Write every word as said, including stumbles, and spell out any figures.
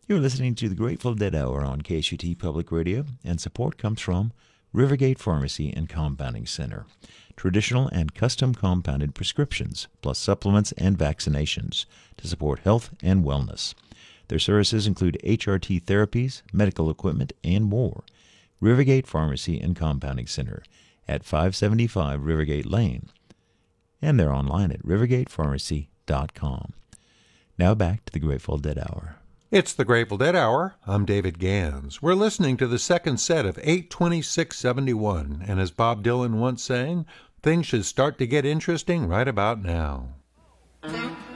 You're listening to the Grateful Dead Hour on K S U T Public Radio, and support comes from Rivergate Pharmacy and Compounding Center. Traditional and custom compounded prescriptions, plus supplements and vaccinations to support health and wellness. Their services include H R T therapies, medical equipment, and more. Rivergate Pharmacy and Compounding Center at five seventy-five Rivergate Lane. And they're online at rivergate pharmacy dot com. Now back to the Grateful Dead Hour. It's the Grateful Dead Hour. I'm David Gans. We're listening to the second set of eight twenty-six seventy-one, and as Bob Dylan once sang, things should start to get interesting right about now.